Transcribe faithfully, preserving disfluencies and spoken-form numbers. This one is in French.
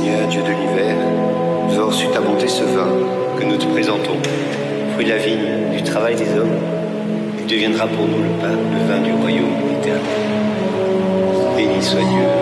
Seigneur, Dieu de l'hiver, nous avons reçu ta bonté ce vin que nous te présentons, fruit de la vigne, du travail des hommes. Il deviendra pour nous le pain, le vin du royaume éternel. Béni soit Dieu.